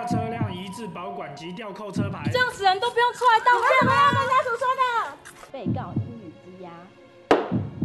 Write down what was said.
车辆移至保管及吊扣车牌。 这样死人都不用出来道歉吗？